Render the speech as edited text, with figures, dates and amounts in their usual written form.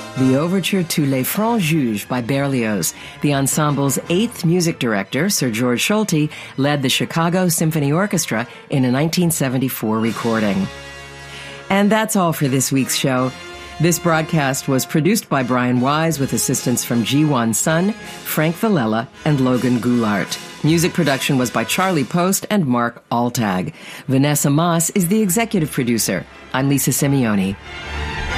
The overture to Les Francs Juges by Berlioz. The ensemble's eighth music director, Sir George Solti, led the Chicago Symphony Orchestra in a 1974 recording. And that's all for this week's show. This broadcast was produced by Brian Wise with assistance from Ji-Won Sun, Frank Villela, and Logan Goulart. Music production was by Charlie Post and Mark Altag. Vanessa Moss is the executive producer. I'm Lisa Simeone.